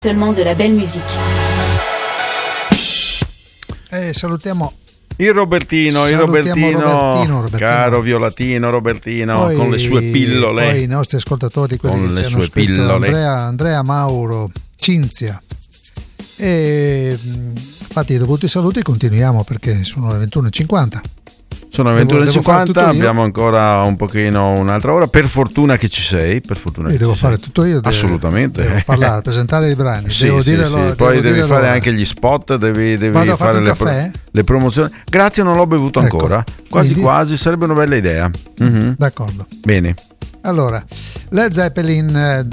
Seulement de la belle musique. Salutiamo il Robertino, caro Violatino Robertino, poi, con le sue pillole. Poi i nostri ascoltatori, quelli con che le ci hanno sue scritto, pillole. Andrea Mauro, Cinzia. E fatti i dovuti saluti, continuiamo perché sono le 21:50. Sono le 21:50, abbiamo ancora un pochino, un'altra ora. Per fortuna che ci sei, devo fare tutto io. Assolutamente. Devo parlare, presentare i brani. Sì, devo dire poi devi fare anche gli spot, devi fare le promozioni. Grazie, non l'ho bevuto ancora. Quasi, sarebbe una bella idea. Mm-hmm. D'accordo. Bene. Allora, Led Zeppelin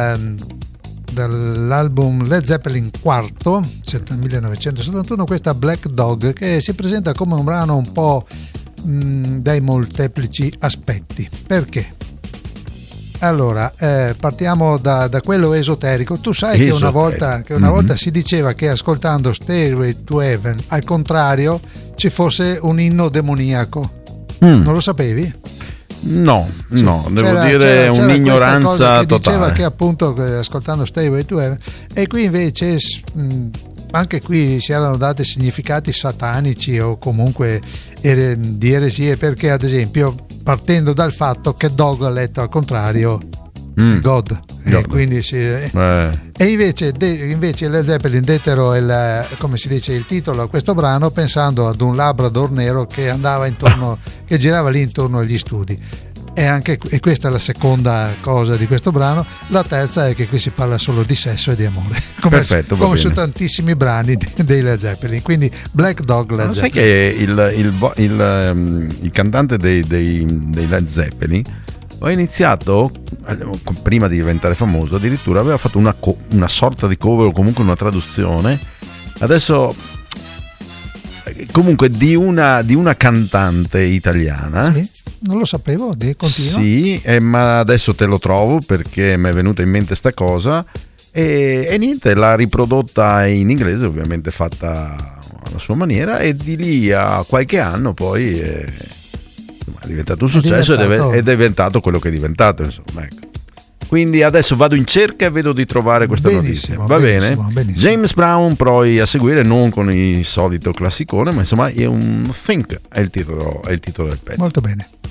dall'album Led Zeppelin IV 1971, questa Black Dog, che si presenta come un brano un po' dai molteplici aspetti. Perché? Allora, partiamo da quello esoterico. Tu sai che una volta si diceva che ascoltando Stairway to Heaven al contrario ci fosse un inno demoniaco. Non lo sapevi? No, devo dire un'ignoranza che totale. Diceva che appunto ascoltando Stairway to Heaven, e qui invece anche qui si erano dati significati satanici o comunque di eresie, perché ad esempio partendo dal fatto che Dog ha letto al contrario God. Quindi e invece Led Zeppelin dettero come si dice, il titolo a questo brano pensando ad un Labrador nero che andava intorno che girava lì intorno agli studi. E questa è la seconda cosa di questo brano. La terza è che qui si parla solo di sesso e di amore, come su tantissimi brani dei Led Zeppelin. Quindi Black Dog Led Zeppelin. Sai che il cantante dei Led Zeppelin ho iniziato, prima di diventare famoso, addirittura aveva fatto una sorta di cover o comunque una traduzione, adesso comunque di una cantante italiana. Sì, non lo sapevo, continua. Sì, ma adesso te lo trovo perché mi è venuta in mente sta cosa e niente, l'ha riprodotta in inglese, ovviamente fatta alla sua maniera, e di lì a qualche anno poi è diventato un successo ed è diventato quello che è diventato, insomma, ecco. Quindi adesso vado in cerca e vedo di trovare questa notizia. Va bene? Benissimo. James Brown poi a seguire, non con il solito classicone, ma insomma è un Think è il titolo del pezzo. Molto bene.